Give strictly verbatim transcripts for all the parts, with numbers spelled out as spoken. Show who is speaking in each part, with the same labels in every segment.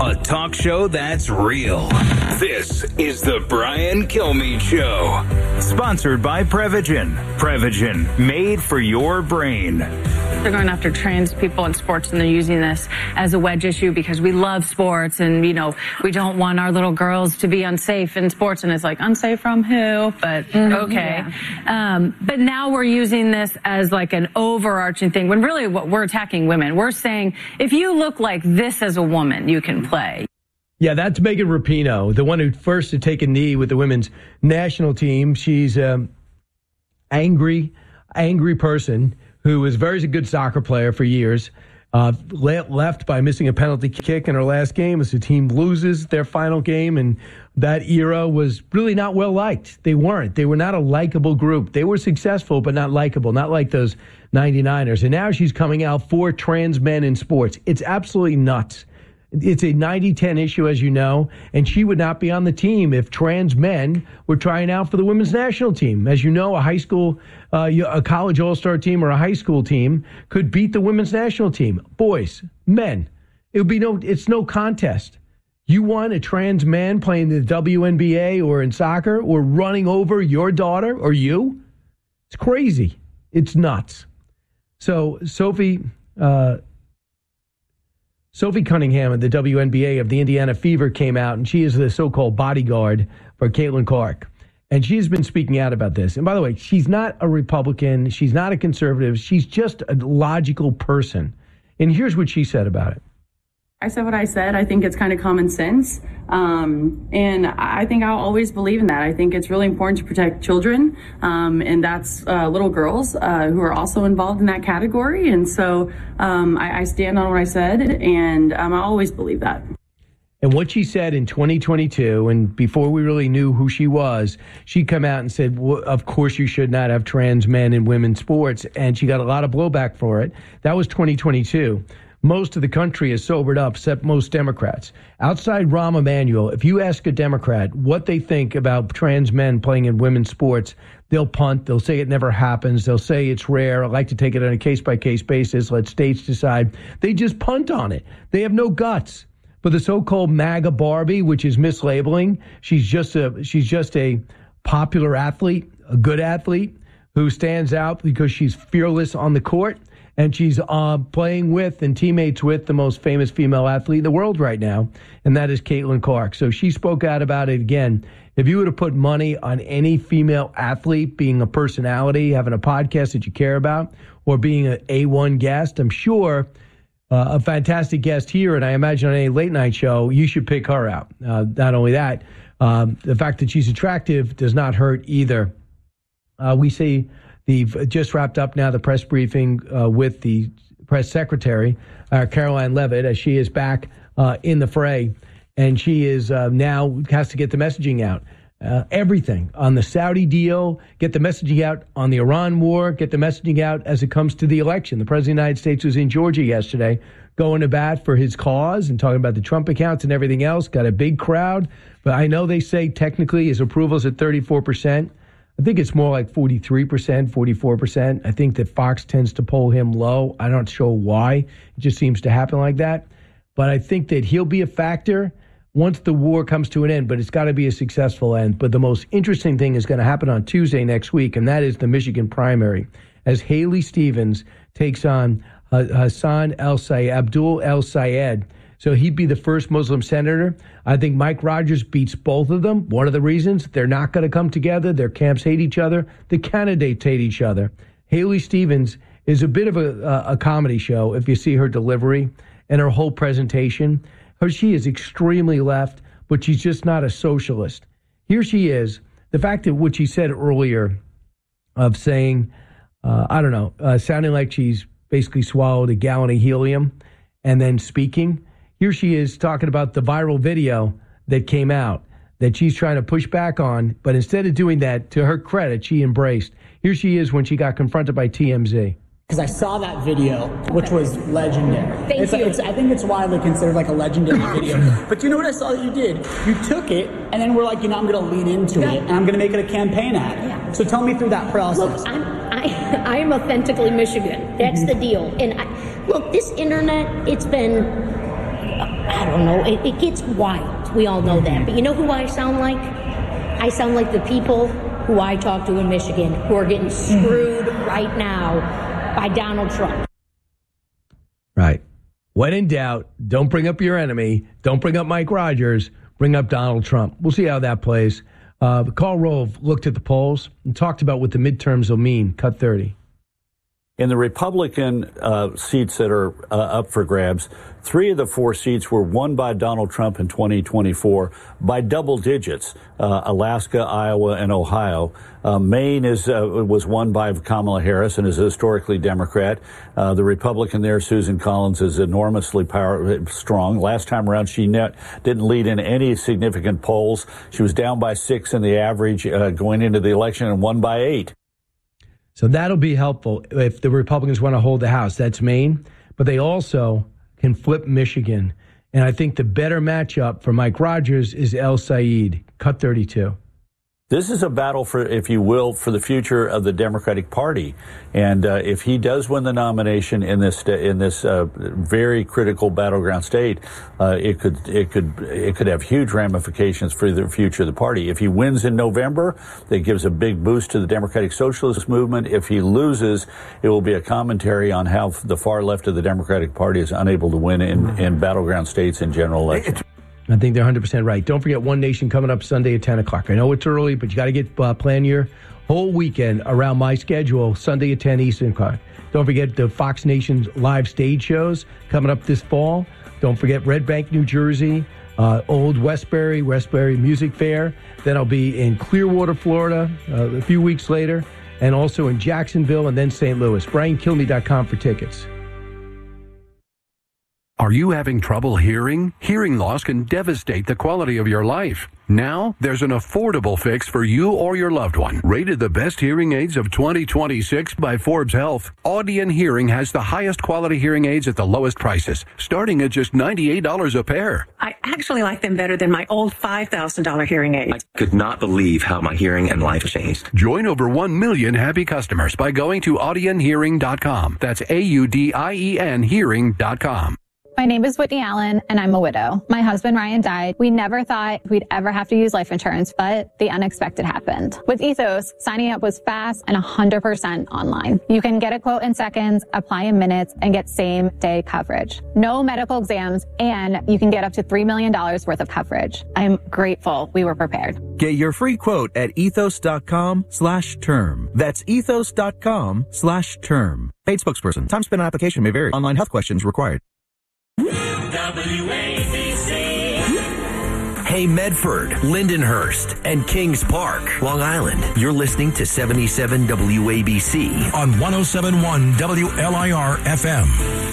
Speaker 1: A talk show that's real. This is the Brian Kilmeade Show. Sponsored by Prevagen. Prevagen, made for your brain.
Speaker 2: They're going after trans people in sports, and they're using this as a wedge issue because we love sports, and, you know, we don't want our little girls to be unsafe in sports. And it's like, unsafe from who? But okay. Yeah. Um, but now we're using this as like an overarching thing, when really what we're attacking women. We're saying, if you look like this as a woman, you can play.
Speaker 3: Yeah, that's Megan Rapinoe, the one who first had taken a knee with the women's national team. She's an angry, angry person who was a very good soccer player for years, uh, le- left by missing a penalty kick in her last game as the team loses their final game. And that era was really not well liked. They weren't. They were not a likable group. They were successful, but not likable, not like those ninety-niners. And now she's coming out for trans men in sports. It's absolutely nuts. It's a ninety ten issue, as you know, and she would not be on the team if trans men were trying out for the women's national team. As you know, a high school, uh, a college all-star team or a high school team could beat the women's national team. Boys, men, it would be no, it's no contest. You want a trans man playing in the W N B A or in soccer or running over your daughter or you? It's crazy. It's nuts. So Sophie... Uh, Sophie Cunningham of the W N B A of the Indiana Fever came out, and she is the so-called bodyguard for Caitlin Clark. And she's been speaking out about this. And by the way, she's not a Republican. She's not a conservative. She's just a logical person. And here's what she said about it.
Speaker 4: I said what I said. I think it's kind of common sense. Um, and I think I'll always believe in that. I think it's really important to protect children. Um, and that's uh, little girls uh, who are also involved in that category. And so um, I, I stand on what I said, and um, I always believe that.
Speaker 3: And what she said in twenty twenty-two, and before we really knew who she was, she'd come out and said, well, of course you should not have trans men in women's sports. And she got a lot of blowback for it. That was twenty twenty-two. Most of the country is sobered up, except most Democrats. Outside Rahm Emanuel, if you ask a Democrat what they think about trans men playing in women's sports, they'll punt. They'll say it never happens. They'll say it's rare. I like to take it on a case-by-case basis. Let states decide. They just punt on it. They have no guts. But the so-called MAGA Barbie, which is mislabeling, she's just a she's just a popular athlete, a good athlete who stands out because she's fearless on the court. And she's uh, playing with and teammates with the most famous female athlete in the world right now, and that is Caitlin Clark. So she spoke out about it again. If you were to put money on any female athlete being a personality, having a podcast that you care about, or being an A one guest, I'm sure uh, a fantastic guest here, and I imagine on any late-night show, you should pick her out. Uh, not only that, um, the fact that she's attractive does not hurt either. Uh, we see... They've just wrapped up now the press briefing uh, with the press secretary, uh, Caroline Levitt, as she is back uh, in the fray. And she is uh, now has to get the messaging out. Uh, everything on the Saudi deal, get the messaging out on the Iran war, get the messaging out as it comes to the election. The President of the United States was in Georgia yesterday going to bat for his cause and talking about the Trump accounts and everything else. Got a big crowd. But I know they say technically his approval is at thirty-four percent. I think it's more like forty-three percent, forty-four percent. I think that Fox tends to poll him low. I'm not sure why. It just seems to happen like that. But I think that he'll be a factor once the war comes to an end, but it's got to be a successful end. But the most interesting thing is going to happen on Tuesday next week, and that is the Michigan primary, as Haley Stevens takes on uh, Hassan El-Sayed, Abdul El-Sayed. So he'd be the first Muslim senator. I think Mike Rogers beats both of them. One of the reasons, they're not going to come together. Their camps hate each other. The candidates hate each other. Haley Stevens is a bit of a, a comedy show if you see her delivery and her whole presentation. Her, she is extremely left, but she's just not a socialist. Here she is. The fact that what she said earlier of saying, uh, I don't know, uh, sounding like she's basically swallowed a gallon of helium and then speaking. Here she is talking about the viral video that came out that she's trying to push back on. But instead of doing that, to her credit, she embraced. Here she is when she got confronted by T M Z.
Speaker 5: Because I saw that video, which was legendary.
Speaker 6: Thank
Speaker 5: it's,
Speaker 6: you.
Speaker 5: It's, I think it's widely considered like a legendary video. But you know what I saw that you did? You took it, and then we're like, you know, I'm going to lean into yeah. it, and I'm going to make it a campaign ad. Yeah. So tell me through that process.
Speaker 6: Look, I'm, I, I am authentically Michigan. That's mm-hmm. the deal. And I, look, this internet, it's been... I don't know, it, it gets wild. We all know that. But you know who I sound like? I sound like the people who I talk to in Michigan who are getting screwed right now by Donald Trump.
Speaker 3: Right. When in doubt, don't bring up your enemy. Don't bring up Mike Rogers. Bring up Donald Trump. We'll see how that plays. Uh, Karl Rove looked at the polls and talked about what the midterms will mean. Cut thirty.
Speaker 7: In the Republican uh, seats that are uh, up for grabs, three of the four seats were won by Donald Trump in twenty twenty-four by double digits, uh, Alaska, Iowa, and Ohio. Uh, Maine is uh, was won by Kamala Harris and is a historically Democrat. Uh, the Republican there, Susan Collins, is enormously power, strong. Last time around, she net, didn't lead in any significant polls. She was down by six in the average uh, going into the election and won by eight.
Speaker 3: So that'll be helpful if the Republicans want to hold the House. That's Maine. But they also can flip Michigan. And I think the better matchup for Mike Rogers is El Said. Cut thirty-two.
Speaker 7: This is a battle for, if you will, for the future of the Democratic Party. And uh, if he does win the nomination in this in this uh, very critical battleground state, uh, it could it could it could have huge ramifications for the future of the party. If he wins in November, that gives a big boost to the Democratic Socialist movement. If he loses, it will be a commentary on how the far left of the Democratic Party is unable to win in, in battleground states in general elections.
Speaker 3: I think they're one hundred percent right. Don't forget One Nation coming up Sunday at ten o'clock. I know it's early, but you got to get uh, plan your whole weekend around my schedule, Sunday at ten Eastern clock. Don't forget the Fox Nation's live stage shows coming up this fall. Don't forget Red Bank, New Jersey, uh, Old Westbury, Westbury Music Fair. Then I'll be in Clearwater, Florida uh, a few weeks later, and also in Jacksonville and then Saint Louis. Brian Kilmeade dot com for tickets.
Speaker 8: Are you having trouble hearing? Hearing loss can devastate the quality of your life. Now, there's an affordable fix for you or your loved one. Rated the best hearing aids of twenty twenty-six by Forbes Health, Audien Hearing has the highest quality hearing aids at the lowest prices, starting at just ninety-eight dollars a pair.
Speaker 9: I actually like them better than my old five thousand dollars hearing aids.
Speaker 10: I could not believe how my hearing and life changed.
Speaker 8: Join over one million happy customers by going to audien hearing dot com. That's A U D I E N hearing dot com.
Speaker 11: My name is Whitney Allen, and I'm a widow. My husband, Ryan, died. We never thought we'd ever have to use life insurance, but the unexpected happened. With Ethos, signing up was fast and one hundred percent online. You can get a quote in seconds, apply in minutes, and get same-day coverage. No medical exams, and you can get up to three million dollars worth of coverage. I'm grateful we were prepared.
Speaker 12: Get your free quote at ethos.com slash term. That's ethos.com slash term. Paid spokesperson. Time spent on application may vary. Online health questions required.
Speaker 1: W A B C. Hey Medford, Lindenhurst, and Kings Park, Long Island. You're listening to seventy-seven W A B C on one oh seven point one W L I R F M.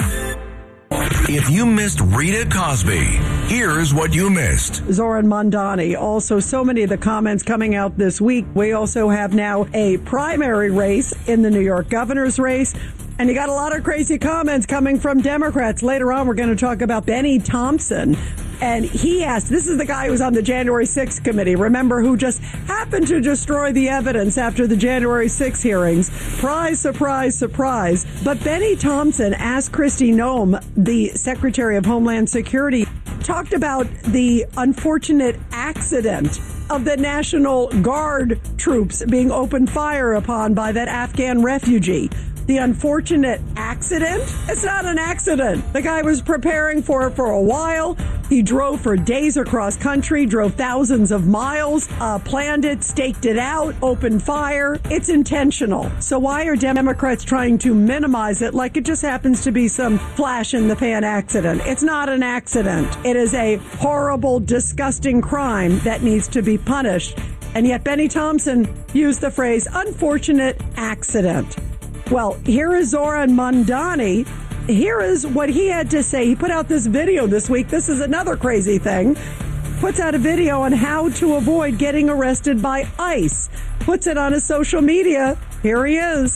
Speaker 1: If you missed Rita Cosby, here's what you missed.
Speaker 13: Zoran Mondani. Also, so many of the comments coming out this week. We also have now a primary race in the New York governor's race. And you got a lot of crazy comments coming from Democrats. Later on, we're going to talk about Benny Thompson. And he asked, this is the guy who was on the January sixth committee, remember, who just happened to destroy the evidence after the January sixth hearings. Surprise, surprise, surprise. But Benny Thompson asked Kristi Noem, the Secretary of Homeland Security, talked about the unfortunate accident of the National Guard troops being opened fire upon by that Afghan refugee. The unfortunate accident? It's not an accident. The guy was preparing for it for a while. He drove for days across country, drove thousands of miles, uh, planned it, staked it out, opened fire. It's intentional. So why are Democrats trying to minimize it like it just happens to be some flash in the pan accident? It's not an accident. It is a horrible, disgusting crime that needs to be punished. And yet Benny Thompson used the phrase unfortunate accident. Well, here is Zoran Mondani. Here is what he had to say. He put out this video this week. This is another crazy thing. Puts out a video on how to avoid getting arrested by ICE. Puts it on his social media. Here he is.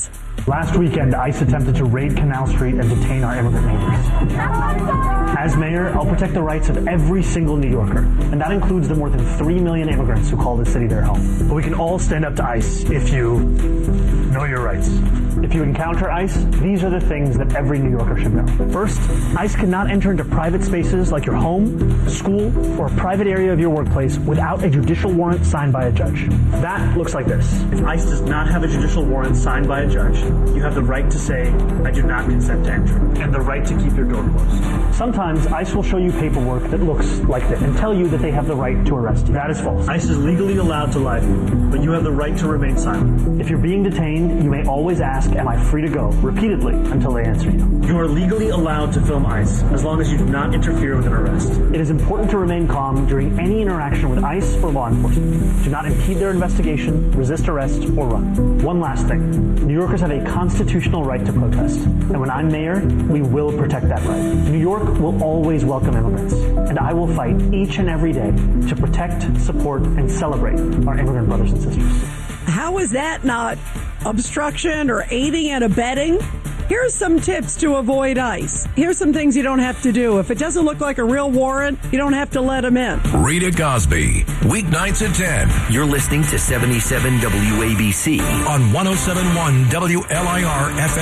Speaker 14: Last weekend, ICE attempted to raid Canal Street and detain our immigrant neighbors. As mayor, I'll protect the rights of every single New Yorker, and that includes the more than three million immigrants who call this city their home. But we can all stand up to ICE if you know your rights. If you encounter ICE, these are the things that every New Yorker should know. First, ICE cannot enter into private spaces like your home, school, or a private area of your workplace without a judicial warrant signed by a judge. That looks like this. If ICE does not have a judicial warrant signed by a judge, you have the right to say, I do not consent to entry, and the right to keep your door closed. Sometimes ICE will show you paperwork that looks like this and tell you that they have the right to arrest you. That is false. ICE is legally allowed to lie to you, but you have the right to remain silent. If you're being detained, you may always ask, am I free to go, repeatedly until they answer you. You are legally allowed to film ICE as long as you do not interfere with an arrest. It is important to remain calm during any interaction with ICE or law enforcement. Do not impede their investigation, resist arrest, or run. One last thing. New Yorkers have a constitutional right to protest, and when I'm mayor, we will protect that right. New York will always welcome immigrants, and I will fight each and every day to protect, support, and celebrate our immigrant brothers and sisters.
Speaker 13: How is that not obstruction or aiding and abetting? Here's some tips to avoid ICE. Here's some things you don't have to do. If it doesn't look like a real warrant, you don't have to let them in.
Speaker 1: Rita Cosby, weeknights at ten. You're listening to seventy-seven W A B C on one oh seven point one W L I R F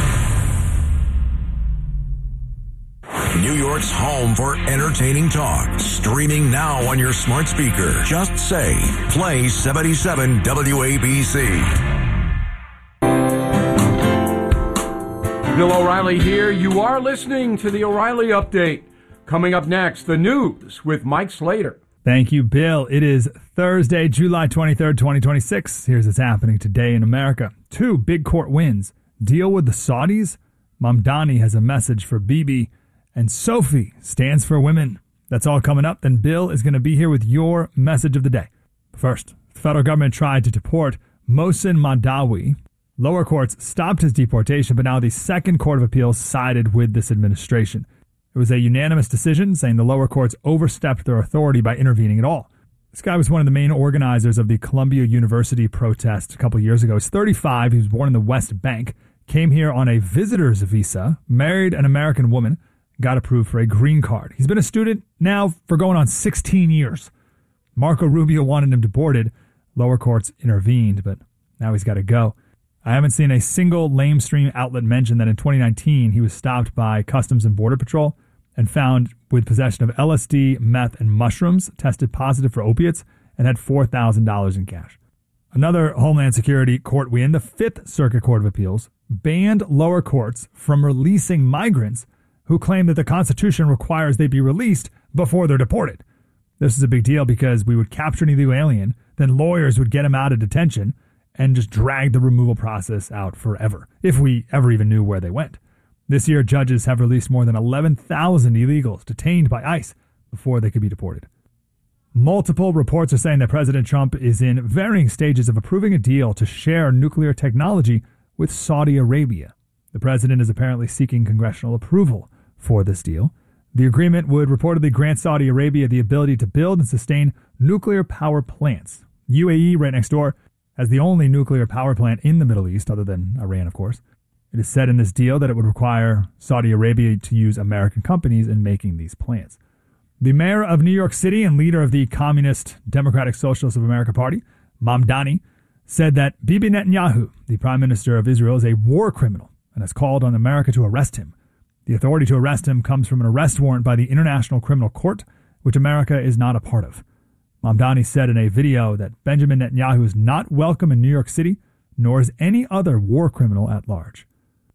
Speaker 1: M. New York's home for entertaining talk. Streaming now on your smart speaker. Just say, play seventy-seven W A B C.
Speaker 15: Bill O'Reilly here. You are listening to the O'Reilly Update. Coming up next, the news with Mike Slater.
Speaker 16: Thank you, Bill. It is Thursday, July twenty-third, twenty twenty-six. Here's what's happening today in America. Two big court wins. Deal with the Saudis. Mamdani has a message for Bibi. And Sophie stands for women. That's all coming up. Then Bill is going to be here with your message of the day. First, the federal government tried to deport Mohsen Mahdawi. Lower courts stopped his deportation, but now the Second Court of Appeals sided with this administration. It was a unanimous decision saying the lower courts overstepped their authority by intervening at all. This guy was one of the main organizers of the Columbia University protest a couple years ago. He's thirty-five. He was born in the West Bank, came here on a visitor's visa, married an American woman, got approved for a green card. He's been a student now for going on sixteen years. Marco Rubio wanted him deported. Lower courts intervened, but now he's got to go. I haven't seen a single lamestream outlet mention that in twenty nineteen he was stopped by Customs and Border Patrol and found with possession of L S D, meth, and mushrooms, tested positive for opiates, and had four thousand dollars in cash. Another Homeland Security court win, the Fifth Circuit Court of Appeals, banned lower courts from releasing migrants who claim that the Constitution requires they be released before they're deported. This is a big deal because we would capture an illegal alien, then lawyers would get him out of detention, and just drag the removal process out forever, if we ever even knew where they went. This year, judges have released more than eleven thousand illegals detained by ICE before they could be deported. Multiple reports are saying that President Trump is in varying stages of approving a deal to share nuclear technology with Saudi Arabia. The president is apparently seeking congressional approval for this deal. The agreement would reportedly grant Saudi Arabia the ability to build and sustain nuclear power plants. U A E, right next door, has the only nuclear power plant in the Middle East, other than Iran, of course. It is said in this deal that it would require Saudi Arabia to use American companies in making these plants. The mayor of New York City and leader of the Communist Democratic Socialists of America Party, Mamdani, said that Bibi Netanyahu, the prime minister of Israel, is a war criminal and has called on America to arrest him. The authority to arrest him comes from an arrest warrant by the International Criminal Court, which America is not a part of. Mamdani said in a video that Benjamin Netanyahu is not welcome in New York City, nor is any other war criminal at large.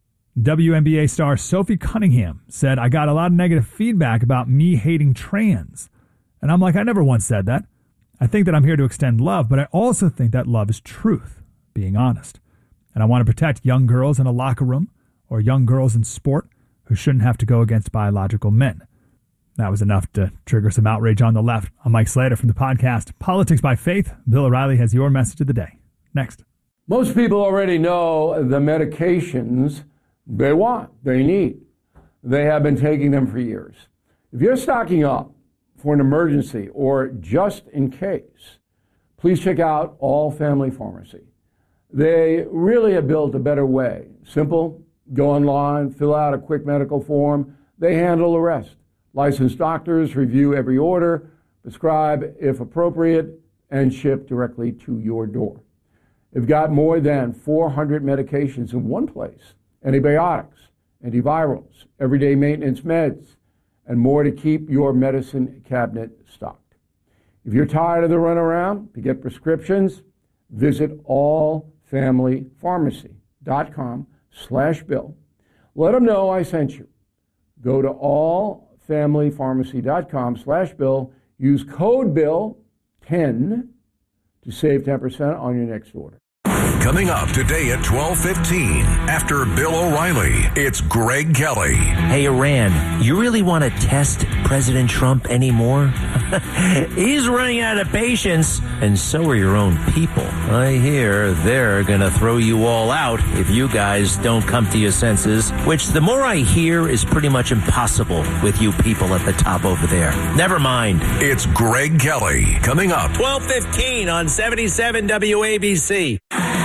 Speaker 16: W N B A star Sophie Cunningham said, I got a lot of negative feedback about me hating trans. And I'm like, I never once said that. I think that I'm here to extend love, but I also think that love is truth, being honest. And I want to protect young girls in a locker room or young girls in sport who shouldn't have to go against biological men. That was enough to trigger some outrage on the left. I'm Mike Slater from the podcast Politics by Faith. Bill O'Reilly has your message of the day. Next.
Speaker 15: Most people already know the medications they want, they need. They have been taking them for years. If you're stocking up for an emergency or just in case, please check out All Family Pharmacy. They really have built a better way. Simple, go online, fill out a quick medical form. They handle the rest. Licensed doctors review every order, prescribe if appropriate, and ship directly to your door. They've got more than four hundred medications in one place: antibiotics, antivirals, everyday maintenance meds, and more to keep your medicine cabinet stocked. If you're tired of the runaround to get prescriptions, visit all family pharmacy dot com slash bill. Let them know I sent you. Go to all family pharmacy dot com slash bill. Use code bill ten to save ten percent on your next order.
Speaker 8: Coming up today at twelve fifteen, after Bill O'Reilly, it's Greg Kelly.
Speaker 1: Hey, Iran, you really want to test President Trump anymore? He's running out of patience, and so are your own people. I hear they're going to throw you all out if you guys don't come to your senses, which the more I hear is pretty much impossible with you people at the top over there. Never mind.
Speaker 8: It's Greg Kelly. Coming up.
Speaker 1: twelve fifteen on seventy-seven W A B C.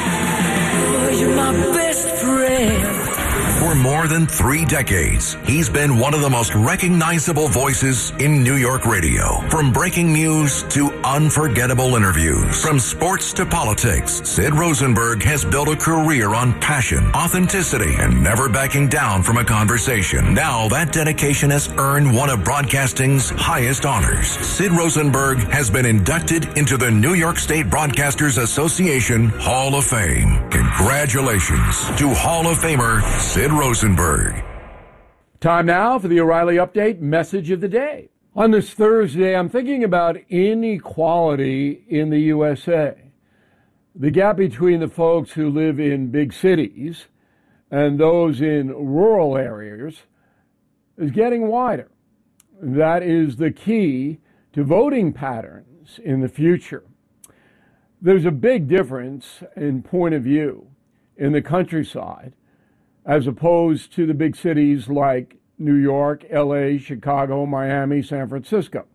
Speaker 8: You're my best friend. For more than three decades, he's been one of the most recognizable voices in New York radio. From breaking news to unforgettable interviews, from sports to politics, Sid Rosenberg has built a career on passion, authenticity, and never backing down from a conversation. Now that dedication has earned one of broadcasting's highest honors. Sid Rosenberg has been inducted into the New York State Broadcasters Association Hall of Fame. Congratulations to Hall of Famer Sid Rosenberg.
Speaker 15: Time now for the O'Reilly Update message of the day. On this Thursday, I'm thinking about inequality in the U S A. The gap between the folks who live in big cities and those in rural areas is getting wider. That is the key to voting patterns in the future. There's a big difference in point of view in the countryside as opposed to the big cities like New York, L A, Chicago, Miami, San Francisco.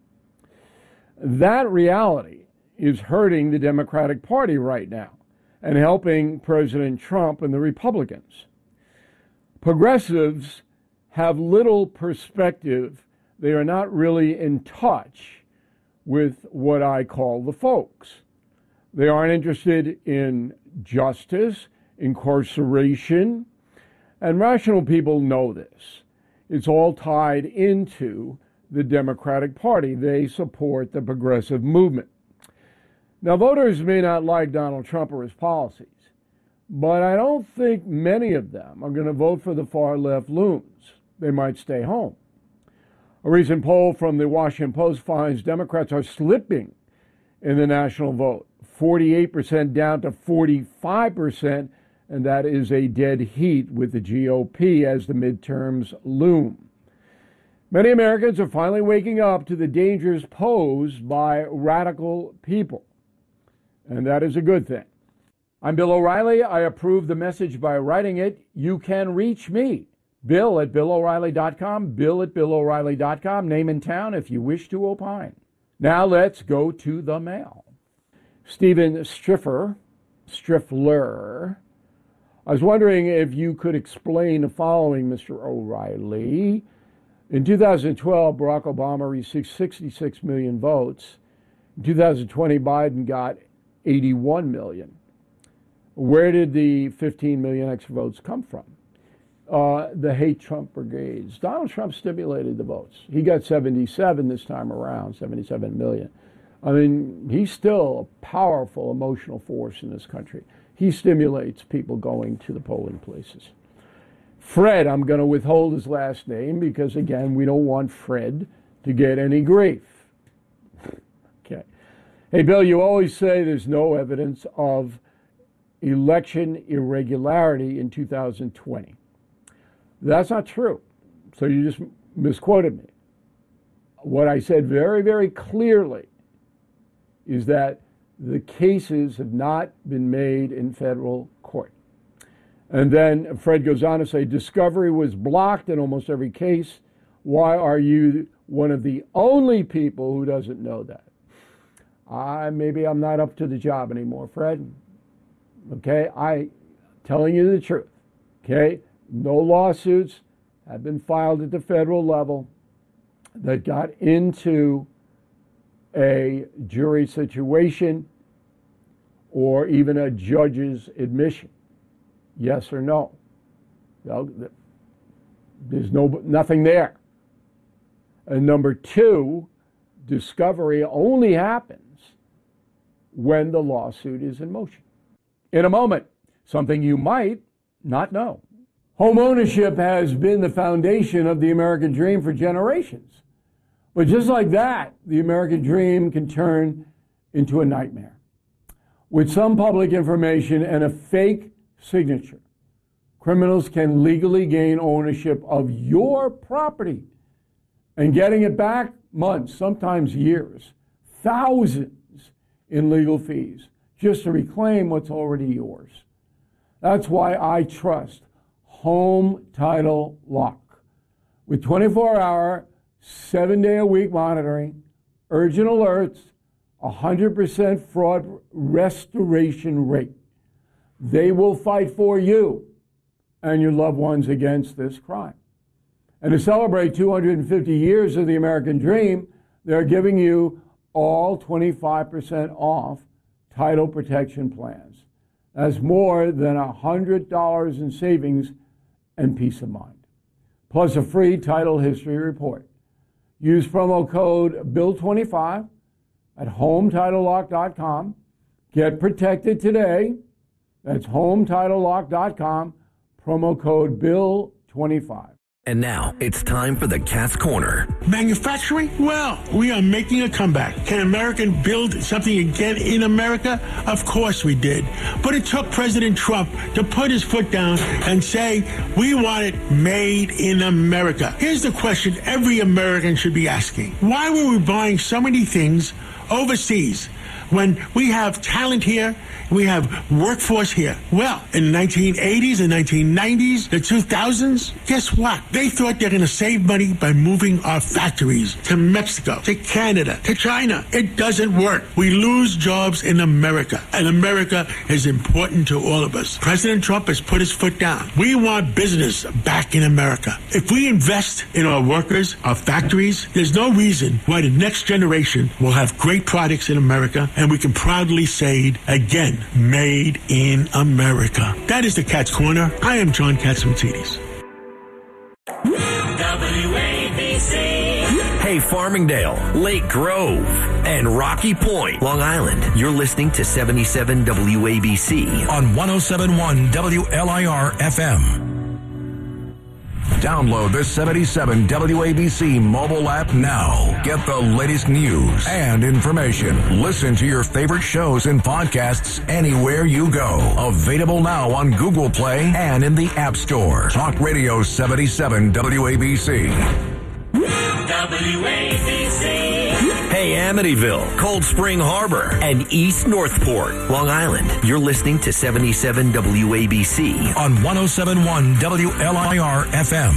Speaker 15: That reality is hurting the Democratic Party right now and helping President Trump and the Republicans. Progressives have little perspective. They are not really in touch with what I call the folks. They aren't interested in justice, incarceration, and rational people know this. It's all tied into the Democratic Party. They support the progressive movement. Now, voters may not like Donald Trump or his policies, but I don't think many of them are going to vote for the far-left loons. They might stay home. A recent poll from the Washington Post finds Democrats are slipping in the national vote, forty-eight percent down to forty-five percent, and that is a dead heat with the G O P as the midterms loom. Many Americans are finally waking up to the dangers posed by radical people, and that is a good thing. I'm Bill O'Reilly. I approve the message by writing it. You can reach me, Bill at Bill O'Reilly dot com, Bill at Bill O'Reilly dot com, name and town if you wish to opine. Now let's go to the mail. Stephen Striffer, Striffler, I was wondering if you could explain the following, Mister O'Reilly. In two thousand twelve, Barack Obama received sixty-six million votes. In two thousand twenty, Biden got eighty-one million. Where did the fifteen million extra votes come from? Uh, the hate Trump brigades. Donald Trump stimulated the votes. He got seventy-seven this time around, seventy-seven million. I mean, he's still a powerful emotional force in this country. He stimulates people going to the polling places. Fred, I'm going to withhold his last name because, again, we don't want Fred to get any grief. Okay. Hey, Bill, you always say there's no evidence of election irregularity in two thousand twenty. That's not true. So you just misquoted me. What I said very, very clearly is that the cases have not been made in federal court. And then Fred goes on to say, discovery was blocked in almost every case. Why are you one of the only people who doesn't know that? Uh, maybe I'm not up to the job anymore, Fred. Okay, I telling you the truth. Okay, no lawsuits have been filed at the federal level that got into a jury situation or even a judge's admission. Yes or no? Well, there's no nothing there. And number two, discovery only happens when the lawsuit is in motion. In a moment, something you might not know. Home ownership has been the foundation of the American dream for generations. But just like that, the American dream can turn into a nightmare. With some public information and a fake signature, criminals can legally gain ownership of your property, and getting it back months, sometimes years, thousands in legal fees just to reclaim what's already yours. That's why I trust Home Title Lock. With twenty-four hour, seven day a week monitoring, urgent alerts, one hundred percent fraud restoration rate, they will fight for you and your loved ones against this crime. And to celebrate two hundred fifty years of the American dream, they're giving you all twenty-five percent off title protection plans. That's more than one hundred dollars in savings and peace of mind. Plus a free title history report. Use promo code bill twenty-five at home title lock dot com. Get protected today. That's home title lock dot com. Promo code bill twenty-five.
Speaker 1: And now it's time for the Cat's Corner.
Speaker 17: Manufacturing? Well, we are making a comeback. Can America build something again in America? Of course we did. But it took President Trump to put his foot down and say, we want it made in America. Here's the question every American should be asking. Why were we buying so many things overseas when we have talent here, we have workforce here? Well, in the nineteen eighties and nineteen nineties, the two thousands, guess what? They thought they're going to save money by moving our factories to Mexico, to Canada, to China. It doesn't work. We lose jobs in America, and America is important to all of us. President Trump has put his foot down. We want business back in America. If we invest in our workers, our factories, there's no reason why the next generation will have great products in America, and we can proudly say again, made in America. That is the Cat's Corner. I am John Katzimatidis.
Speaker 1: W A B C. Hey, Farmingdale, Lake Grove, and Rocky Point, Long Island. You're listening to seventy-seven W A B C on one oh seven point one W L I R F M. Download the seventy-seven W A B C mobile app now. Get the latest news and information. Listen to your favorite shows and podcasts anywhere you go. Available now on Google Play and in the App Store. Talk Radio seventy-seven W A B C. W A B C. Hey, Amityville, Cold Spring Harbor, and East Northport, Long Island. You're listening to seventy-seven W A B C on one oh seven point one W L I R F M.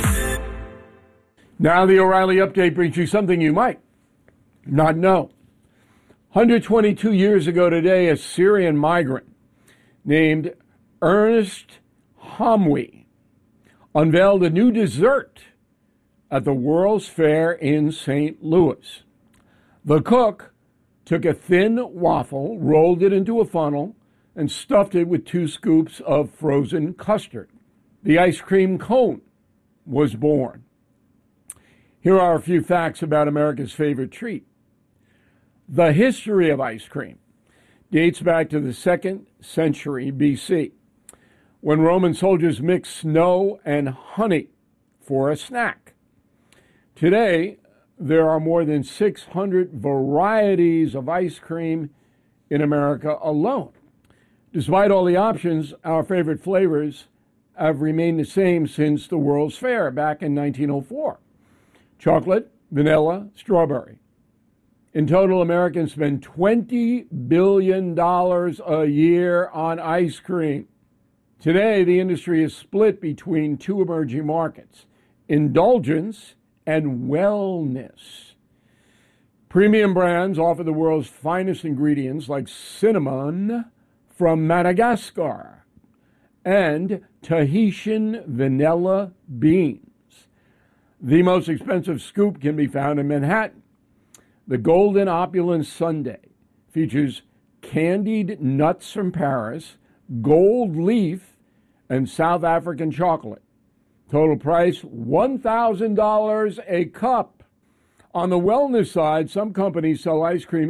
Speaker 15: Now the O'Reilly Update brings you something you might not know. one hundred twenty-two years ago today, a Syrian migrant named Ernest Hamwi unveiled a new dessert at the World's Fair in Saint Louis. The cook took a thin waffle, rolled it into a funnel, and stuffed it with two scoops of frozen custard. The ice cream cone was born. Here are a few facts about America's favorite treat. The history of ice cream dates back to the second century B C, when Roman soldiers mixed snow and honey for a snack. Today, there are more than six hundred varieties of ice cream in America alone. Despite all the options, our favorite flavors have remained the same since the World's Fair back in nineteen oh four. Chocolate, vanilla, strawberry. In total, Americans spend twenty billion dollars a year on ice cream. Today, the industry is split between two emerging markets, indulgence and wellness. Premium brands offer the world's finest ingredients like cinnamon, from Madagascar, and Tahitian vanilla beans. The most expensive scoop can be found in Manhattan. The Golden Opulence Sundae features candied nuts from Paris, gold leaf, and South African chocolate. Total price, one thousand dollars a cup. On the wellness side, some companies sell ice cream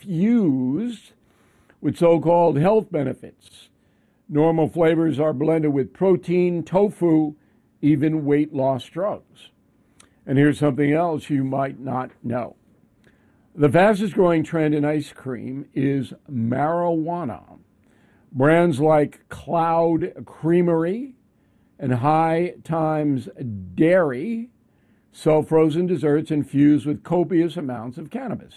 Speaker 15: infused with so-called health benefits. Normal flavors are blended with protein, tofu, even weight loss drugs. And here's something else you might not know. The fastest growing trend in ice cream is marijuana. Brands like Cloud Creamery and High Times Dairy sell frozen desserts infused with copious amounts of cannabis.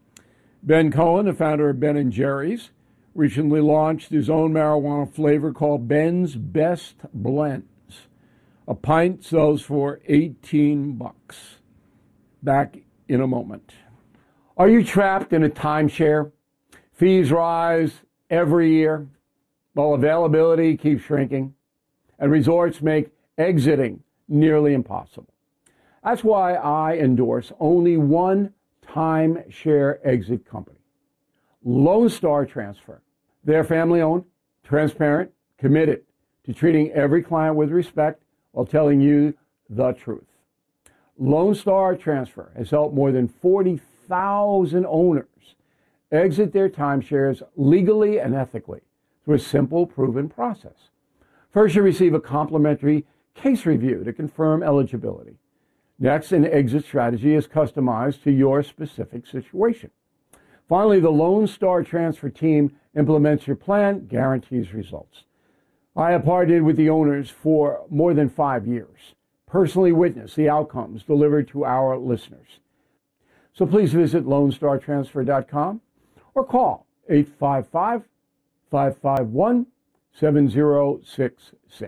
Speaker 15: Ben Cohen, the founder of Ben and Jerry's, recently launched his own marijuana flavor called Ben's Best Blends. A pint sells for eighteen bucks. Back in a moment. Are you trapped in a timeshare? Fees rise every year while availability keeps shrinking, and resorts make exiting nearly impossible. That's why I endorse only one timeshare exit company, Lone Star Transfer. They're family-owned, transparent, committed to treating every client with respect while telling you the truth. Lone Star Transfer has helped more than forty thousand owners exit their timeshares legally and ethically through a simple, proven process. First, you receive a complimentary case review to confirm eligibility. Next, an exit strategy is customized to your specific situation. Finally, the Lone Star Transfer team implements your plan, guarantees results. I have partnered with the owners for more than five years, personally witnessed the outcomes delivered to our listeners. So please visit lone star transfer dot com or call eight five five, five five one, seven zero six six.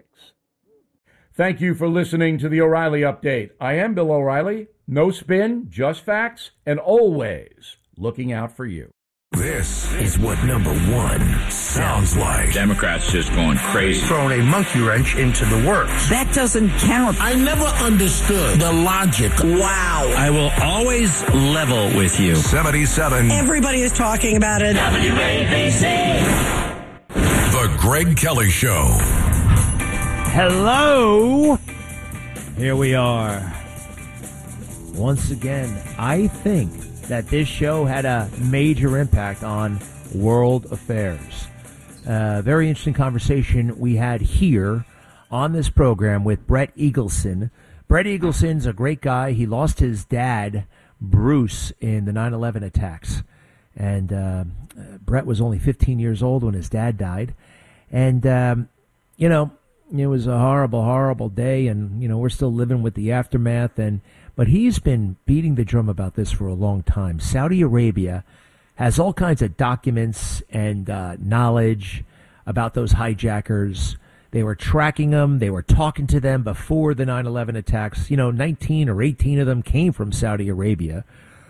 Speaker 15: Thank you for listening to the O'Reilly Update. I am Bill O'Reilly. No spin, just facts, and always looking out for you.
Speaker 1: This is what number one sounds like.
Speaker 18: Democrats just going crazy.
Speaker 19: Throwing a monkey wrench into the works.
Speaker 20: That doesn't count.
Speaker 19: I never understood the logic.
Speaker 20: Wow.
Speaker 18: I will always level with you.
Speaker 1: seventy-seven.
Speaker 13: Everybody is talking about it.
Speaker 1: W A B C. The Greg Kelly Show.
Speaker 21: Hello. Here we are. Once again, I think that this show had a major impact on world affairs. Uh, very interesting conversation we had here on this program with Brett Eagleson. Brett Eagleson's a great guy. He lost his dad, Bruce, in the nine eleven attacks. And uh, Brett was only fifteen years old when his dad died. And, um, you know, it was a horrible, horrible day. And, you know, we're still living with the aftermath. And But he's been beating the drum about this for a long time. Saudi Arabia has all kinds of documents and uh, knowledge about those hijackers. They were tracking them. They were talking to them before the nine eleven attacks. You know, nineteen or eighteen of them came from Saudi Arabia.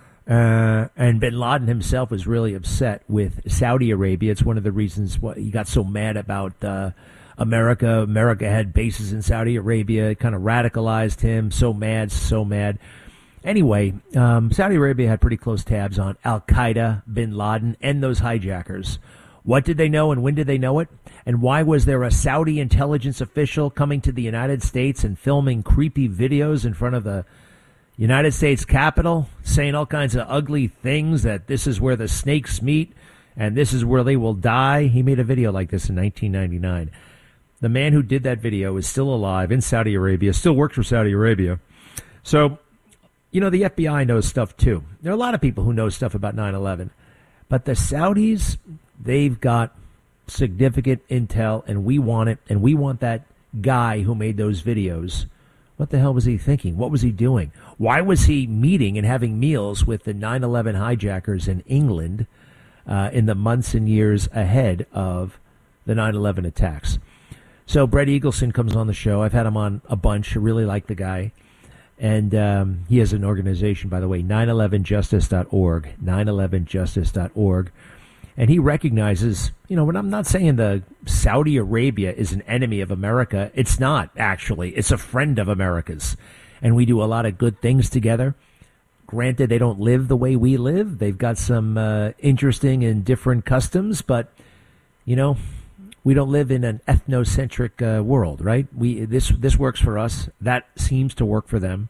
Speaker 21: Uh, and bin Laden himself was really upset with Saudi Arabia. It's one of the reasons why he got so mad about uh, America. America had bases in Saudi Arabia. It kind of radicalized him. So mad, so mad. Anyway, um, Saudi Arabia had pretty close tabs on Al-Qaeda, bin Laden, and those hijackers. What did they know and when did they know it? And why was there a Saudi intelligence official coming to the United States and filming creepy videos in front of the United States Capitol, saying all kinds of ugly things, that this is where the snakes meet and this is where they will die? He made a video like this in nineteen ninety-nine. The man who did that video is still alive in Saudi Arabia, still works for Saudi Arabia. So, you know, the F B I knows stuff too. There are a lot of people who know stuff about nine eleven. But the Saudis, they've got significant intel, and we want it, and we want that guy who made those videos. What the hell was he thinking? What was he doing? Why was he meeting and having meals with the nine eleven hijackers in England uh, in the months and years ahead of the nine eleven attacks? So Brett Eagleson comes on the show. I've had him on a bunch. I really like the guy. And um, he has an organization, by the way, nine eleven justice dot org, nine eleven justice dot org. And he recognizes, you know, when I'm not saying the Saudi Arabia is an enemy of America, it's not actually. It's a friend of America's. And we do a lot of good things together. Granted, they don't live the way we live. They've got some uh, interesting and different customs, but, you know, we don't live in an ethnocentric uh, world, right? We this this works for us. That seems to work for them.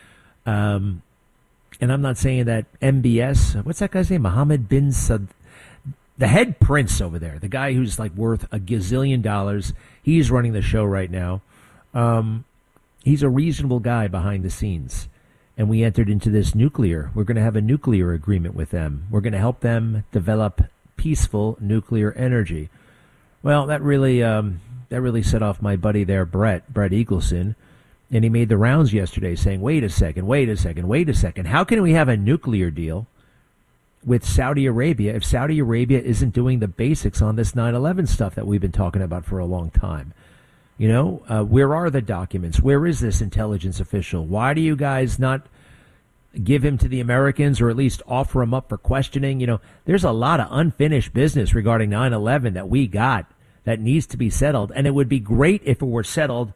Speaker 21: Um, and I'm not saying that M B S, what's that guy's name? Mohammed bin Sad. The head prince over there, the guy who's like worth a gazillion dollars, he's running the show right now. Um, he's a reasonable guy behind the scenes. And we entered into this nuclear. We're going to have a nuclear agreement with them. We're going to help them develop peaceful nuclear energy. Well, that really um, that really set off my buddy there, Brett, Brett Eagleson. And he made the rounds yesterday saying, wait a second, wait a second, wait a second. How can we have a nuclear deal with Saudi Arabia if Saudi Arabia isn't doing the basics on this nine eleven stuff that we've been talking about for a long time? You know, uh, where are the documents? Where is this intelligence official? Why do you guys not give him to the Americans or at least offer him up for questioning? You know, there's a lot of unfinished business regarding nine eleven that we got that needs to be settled. And it would be great if it were settled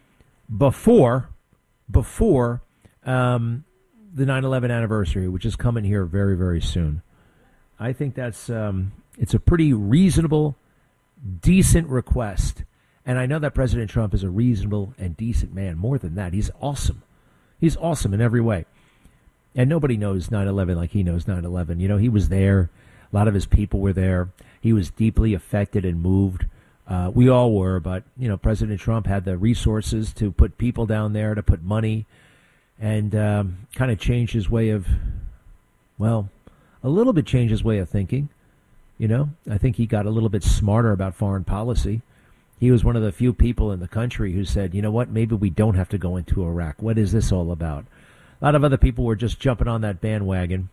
Speaker 21: before, before, um, the nine eleven anniversary, which is coming here very, very soon. I think that's um, it's a pretty reasonable, decent request. And I know that President Trump is a reasonable and decent man. More than that, he's awesome. He's awesome in every way. And nobody knows nine eleven like he knows nine eleven. You know, he was there. A lot of his people were there. He was deeply affected and moved. Uh, we all were, but, you know, President Trump had the resources to put people down there, to put money, and um, kind of changed his way of, well, a little bit changed his way of thinking. You know, I think he got a little bit smarter about foreign policy. He was one of the few people in the country who said, you know what, maybe we don't have to go into Iraq. What is this all about? A lot of other people were just jumping on that bandwagon.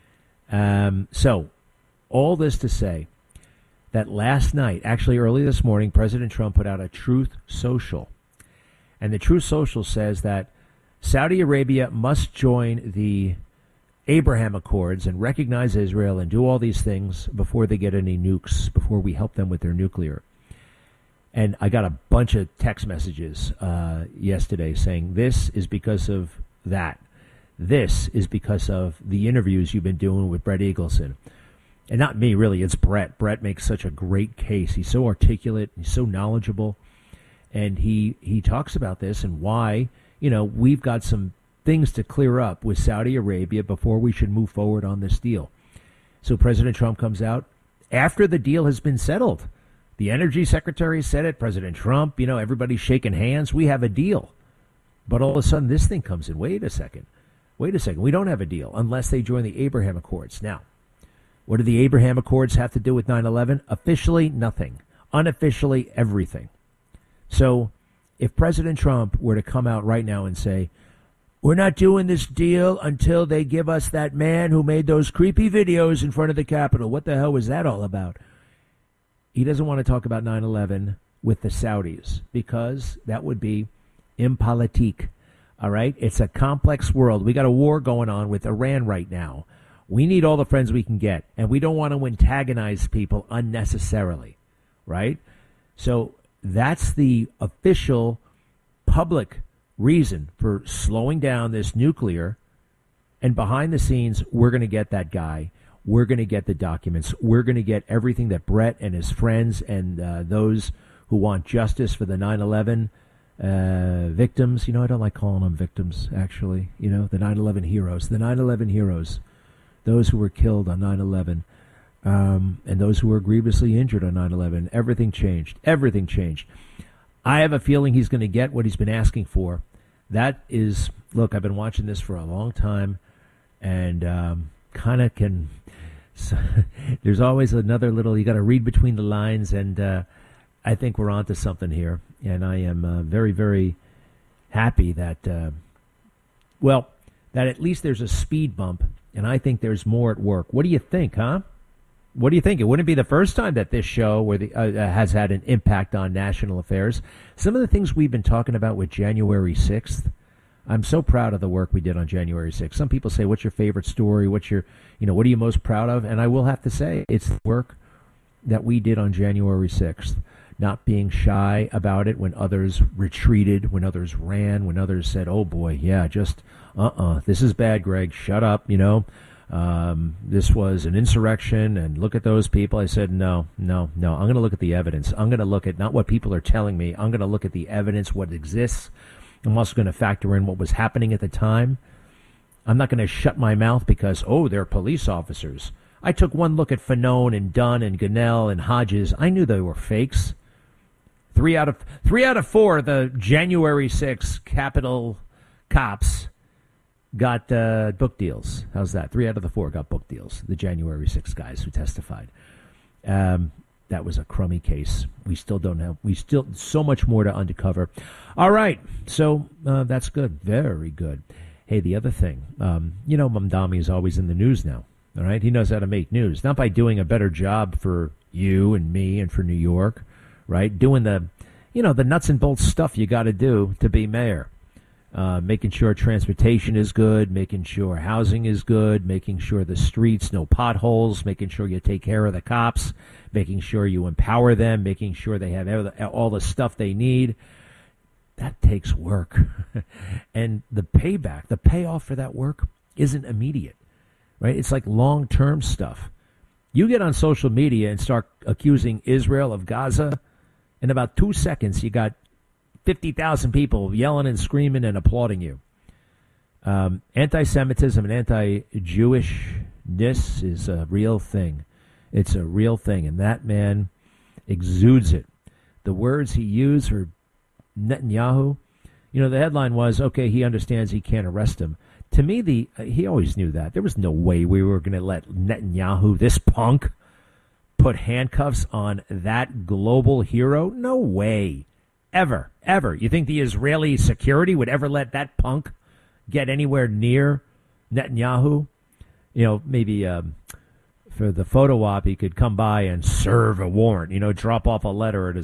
Speaker 21: Um, so, all this to say that last night, actually early this morning, President Trump put out a Truth Social. And the Truth Social says that Saudi Arabia must join the Abraham Accords and recognize Israel and do all these things before they get any nukes, before we help them with their nuclear. And I got a bunch of text messages uh, yesterday saying this is because of that. This is because of the interviews you've been doing with Brett Eagleson. And not me, really. It's Brett. Brett makes such a great case. He's so articulate. He's so knowledgeable. And he, he talks about this and why, you know, we've got some things to clear up with Saudi Arabia before we should move forward on this deal. So President Trump comes out after the deal has been settled. The energy secretary said it. President Trump, you know, everybody's shaking hands. We have a deal. But all of a sudden this thing comes in. Wait a second. Wait a second. We don't have a deal unless they join the Abraham Accords. Now, what do the Abraham Accords have to do with nine eleven? Officially, nothing. Unofficially, everything. So if President Trump were to come out right now and say, we're not doing this deal until they give us that man who made those creepy videos in front of the Capitol. What the hell was that all about? He doesn't want to talk about nine eleven with the Saudis because that would be impolitique. All right? It's a complex world. We got a war going on with Iran right now. We need all the friends we can get, and we don't want to antagonize people unnecessarily, right? So that's the official public reason for slowing down this nuclear, and behind the scenes, we're going to get that guy. We're going to get the documents. We're going to get everything that Brett and his friends and uh, those who want justice for the nine eleven uh, victims. You know, I don't like calling them victims, actually. You know, the nine eleven heroes. The nine eleven heroes. Those who were killed on nine eleven, um, and those who were grievously injured on nine eleven. Everything changed. Everything changed. I have a feeling he's going to get what he's been asking for. That is, look, I've been watching this for a long time, and um, kind of can, so, there's always another little, you got to read between the lines, and uh, I think we're onto something here. And I am uh, very, very happy that, uh, well, that at least there's a speed bump. And I think there's more at work. What do you think, huh? What do you think? It wouldn't be the first time that this show where the, uh, has had an impact on national affairs. Some of the things we've been talking about with January sixth, I'm so proud of the work we did on January sixth. Some people say, what's your favorite story? What's your, you know, what are you most proud of? And I will have to say, it's the work that we did on January sixth, not being shy about it when others retreated, when others ran, when others said, oh boy, yeah, just uh-uh, this is bad, Greg, shut up, you know. Um, this was an insurrection, and look at those people. I said, no, no, no. I'm going to look at the evidence. I'm going to look at not what people are telling me. I'm going to look at the evidence, what exists. I'm also going to factor in what was happening at the time. I'm not going to shut my mouth because, oh, they're police officers. I took one look at Fanone and Dunn and Gunnell and Hodges. I knew they were fakes. Three out of three out of four of the January sixth Capitol cops got uh, book deals. How's that? Three out of the four got book deals. The January sixth guys who testified. Um, that was a crummy case. We still don't have. We still so much more to uncover. All right, so uh, that's good. Very good. Hey, the other thing, um, you know, Mamdani is always in the news now. All right, he knows how to make news, not by doing a better job for you and me and for New York, right? Doing the, you know, the nuts and bolts stuff you got to do to be mayor. Uh, making sure transportation is good, making sure housing is good, making sure the streets, no potholes, making sure you take care of the cops, making sure you empower them, making sure they have all the stuff they need. That takes work. And the payback, the payoff for that work isn't immediate, right? It's like long-term stuff. You get on social media and start accusing Israel of Gaza, in about two seconds you got fifty thousand people yelling and screaming and applauding you. Um, anti-Semitism and anti-Jewishness is a real thing. It's a real thing, and that man exudes it. The words he used for Netanyahu, you know, the headline was, okay, he understands he can't arrest him. To me, the uh, he always knew that. There was no way we were going to let Netanyahu, this punk, put handcuffs on that global hero. No way. Ever, ever. You think the Israeli security would ever let that punk get anywhere near Netanyahu? You know, maybe um, for the photo op, he could come by and serve a warrant, you know, drop off a letter at his